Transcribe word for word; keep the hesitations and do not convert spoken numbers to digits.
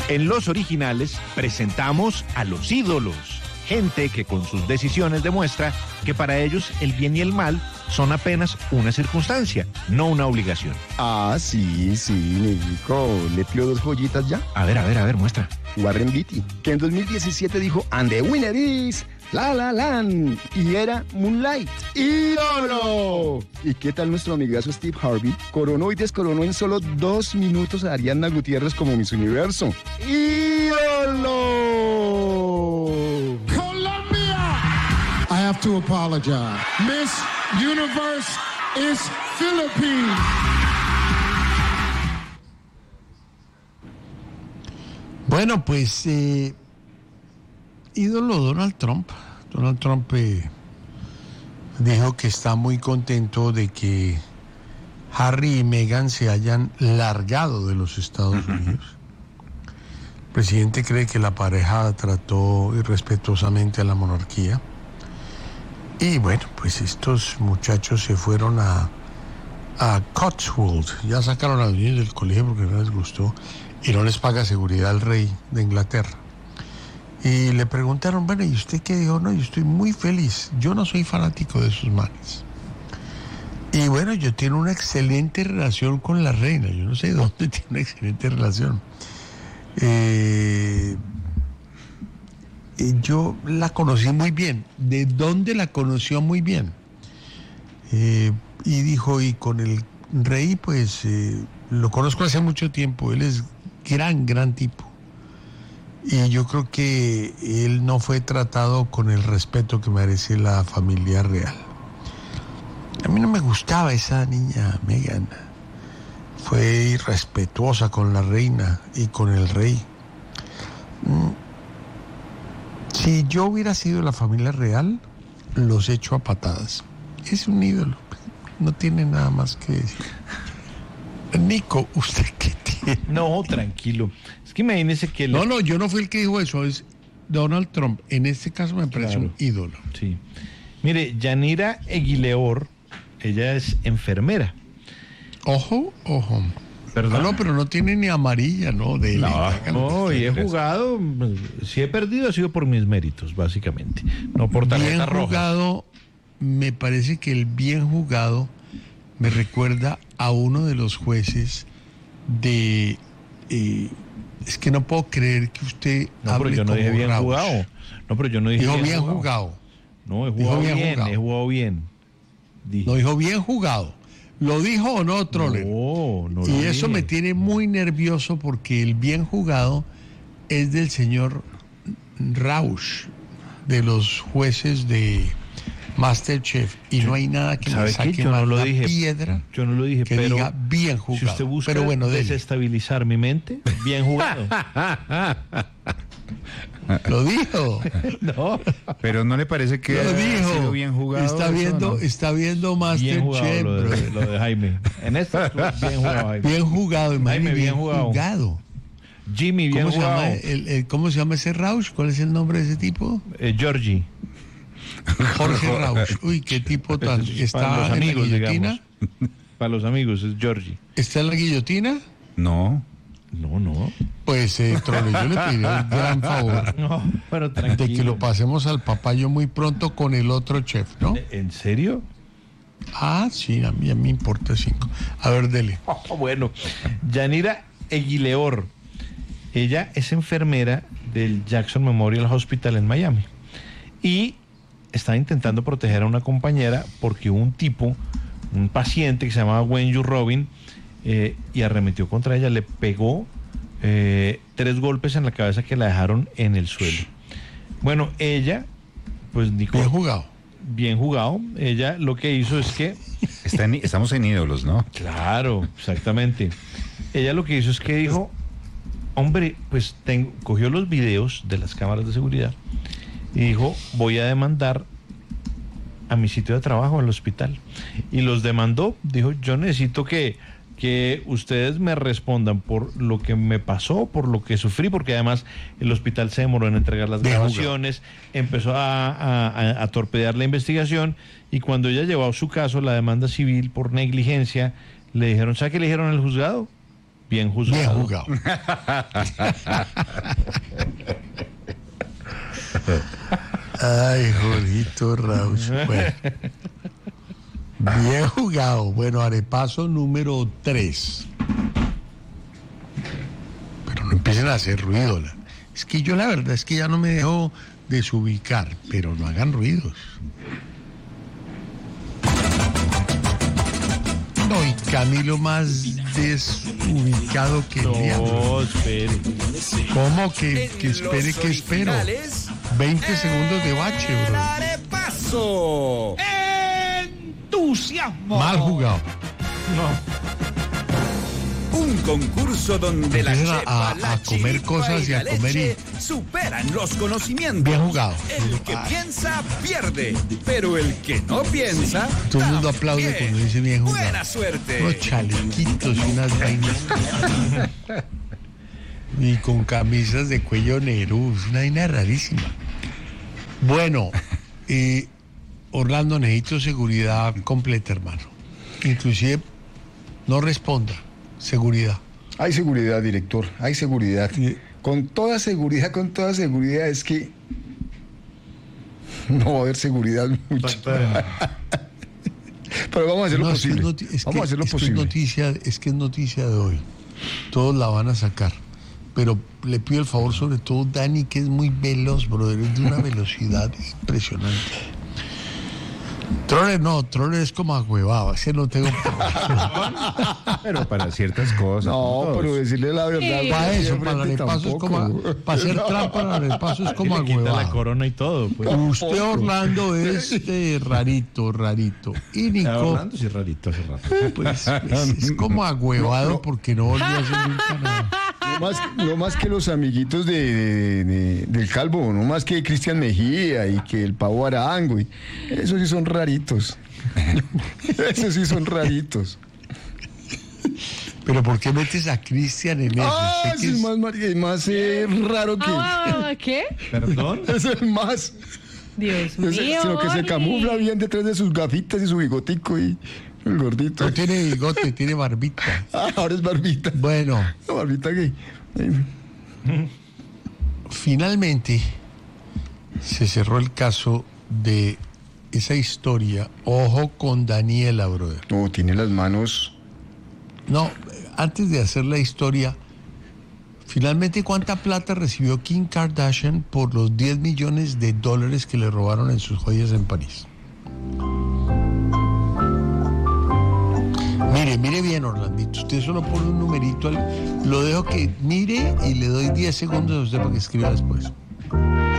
En Los Originales presentamos a los ídolos, gente que con sus decisiones demuestra que para ellos el bien y el mal son apenas una circunstancia, no una obligación. Ah, sí, sí, Nico. ¿Le pido dos joyitas ya? A ver, a ver, a ver, muestra. Warren Beatty, que en dos mil diecisiete dijo, and the winner is La La Land, y era Moonlight. ¡Ídolo! ¿Y qué tal nuestro amigazo Steve Harvey? Coronó y descoronó en solo dos minutos a Ariadna Gutiérrez como Miss Universo. ¡Ídolo! Colombia! I have to apologize. Miss Universe is Philippines. Bueno, pues, eh, ídolo Donald Trump. Donald Trump eh, dijo que está muy contento de que Harry y Meghan se hayan largado de los Estados Unidos. El presidente cree que la pareja trató irrespetuosamente a la monarquía. Y bueno, pues estos muchachos se fueron a, a Cotswold. Ya sacaron a los niños del colegio porque no les gustó. Y no les paga seguridad al rey de Inglaterra. Y le preguntaron, bueno, ¿y usted qué dijo? No, yo estoy muy feliz. Yo no soy fanático de sus manes. Y bueno, yo tengo una excelente relación con la reina. Yo no sé dónde tiene una excelente relación. Eh, yo la conocí muy bien. ¿De dónde la conoció muy bien? Eh, y dijo, y con el rey, pues, eh, lo conozco hace mucho tiempo. Él es gran, gran tipo. Y yo creo que él no fue tratado con el respeto que merece la familia real. A mí no me gustaba esa niña Meghan. Fue irrespetuosa con la reina y con el rey. Si yo hubiera sido la familia real, los echo a patadas. Es un ídolo. No tiene nada más que decir. Nico, ¿usted qué tiene? No, tranquilo. Es que imagínese que... No, no, yo no fui el que dijo eso, es Donald Trump. En este caso me parece Claro. un ídolo. Sí. Mire, Yanira Eguileor, ella es enfermera. Ojo, ojo. ¿Perdón? Ah, no, pero no tiene ni amarilla, ¿no? De No, no, y he jugado, si he perdido ha sido por mis méritos, básicamente, no por bien tarjeta roja. jugado, me parece que el bien jugado me recuerda a uno de los jueces de... Eh, es que no puedo creer que usted No, hable pero yo no dije como bien Rauch. jugado. No, pero yo no dije Dijo bien, bien jugado. jugado. No, he Dijo jugado bien bien, jugado. he jugado bien. Dije. No dijo bien jugado. ¿Lo dijo o no, Troller? No, no lo Y eso dije. me tiene muy nervioso porque el bien jugado es del señor Rauch, de los jueces de MasterChef, y no hay nada que me ¿Sabe qué? saque Yo no más lo la dije. piedra Yo no lo dije, que pero diga bien jugado. si usted busca pero bueno, dele. desestabilizar mi mente, bien jugado. Lo dijo. No, Pero ¿no le parece que Lo ha dijo. sido bien jugado? Está eso, viendo, ¿no? está viendo bien jugado MasterChef, lo bro. de, lo de Jaime. En esta estuvo bien jugado, Jaime. Bien jugado, imagínate, Jaime, bien bien jugado. jugado. Jimmy, bien ¿Cómo se, jugado. llama el, el- ¿Cómo se llama ese Rauch? ¿Cuál es el nombre de ese tipo? Eh, Georgie. Jorge Rauch. Uy, qué tipo tan... Para ¿Está los en amigos, la guillotina? digamos. Para los amigos, es Georgie. ¿Está en la guillotina? No. No, no. Pues, eh, Trole, yo le pido el gran favor No, pero de tranquilo. que lo pasemos al papayo muy pronto con el otro chef, ¿no? ¿En serio? Ah, sí, a mí, a mí me importa cinco. A ver, dele. Oh, bueno, Yanira Eguileor, ella es enfermera del Jackson Memorial Hospital en Miami y está intentando proteger a una compañera porque un tipo, un paciente que se llamaba Wenju Robin, eh, y arremetió contra ella, le pegó eh, tres golpes en la cabeza que la dejaron en el suelo. Bueno, ella, pues Nico, Bien jugado. bien jugado, ella lo que hizo es que Está en- estamos en ídolos, ¿no? Claro, exactamente. Ella lo que hizo es que dijo, hombre, pues tengo, cogió los videos de las cámaras de seguridad y dijo, voy a demandar a mi sitio de trabajo, al hospital. Y los demandó, dijo, yo necesito que, que ustedes me respondan por lo que me pasó, por lo que sufrí, porque además el hospital se demoró en entregar las Bien grabaciones, empezó a, a, a, a torpedear la investigación, y cuando ella llevó a su caso la demanda civil por negligencia, le dijeron, ¿sabe qué le dijeron al juzgado? Bien juzgado. Bien jugado. Ay, Jorgito Rauch. Bueno. Bien jugado. Bueno, arepaso número tres. Pero no empiecen a hacer ruido. la- Es que yo la verdad es que ya no me dejo desubicar, pero no hagan ruidos. No, y Camilo más desubicado que el diablo. No, espere. ¿Cómo que, que espere que espero? veinte segundos de bache, bro. Arepaso. Entusiasmo. Mal jugado. Un concurso donde la Empiezan a- chepa, a- la a comer chiripa cosas y a la comer y- leche superan los conocimientos. Bien jugado. El que Ah. piensa pierde, pero el que no piensa Todo el mundo aplaude también. cuando dice bien jugado. Buena suerte. Unos chalequitos y unas vainas. Y con camisas de cuello negro. Es una vaina rarísima. Bueno, eh, Orlando, necesito seguridad completa, hermano. Inclusive, no responda. Seguridad. Hay seguridad, director, hay seguridad. Sí. Con toda seguridad, con toda seguridad, es que no va a haber seguridad mucho. Pero vamos a hacer lo No, es que es posible. noti- es Vamos que- a hacer lo es que es posible. noticia, es que es noticia de hoy. Todos la van a sacar. Pero le pido el favor, sobre todo Dani, que es muy veloz, brother, es de una velocidad impresionante. Troller no, Troller es como agüevado, ese no tengo. Pero para ciertas cosas. No, todos. pero decirle la verdad. Sí. Para aquí eso, de para el frente arepaso es como. tampoco. Para hacer trampa en el arepaso es como Le quita la agüevado. corona y todo. Pues. Usted, Orlando, es eh, rarito, rarito. Y Nico, Orlando sí es rarito hace rato. pues, es, es como agüevado porque no volvió a hacer nunca nada. No más, no más que los amiguitos de, de- de- del Calvo, no más que Cristian Mejía y que el Pavo Arango. Y esos sí son raritos. Esos sí son raritos. Pero ¿por qué metes a Cristian en eso? Ah, Sé que ese es es- más, mar- es más eh, raro que. Ah, ¿qué? Perdón. Es el más. Dios mío. Ese- sino que se Jorge. camufla bien detrás de sus gafitas y su bigotico y el gordito. No tiene bigote, tiene barbita. Ah, ahora es barbita. Bueno, La barbita gay. finalmente se cerró el caso de esa historia. Ojo con Daniela, brother. No, tiene las manos. No, antes de hacer la historia, finalmente, ¿cuánta plata recibió Kim Kardashian por los diez millones de dólares que le robaron en sus joyas en París? Mire, mire bien, Orlandito. Usted solo pone un numerito, al- lo dejo que mire y le doy diez segundos a usted para que escriba después.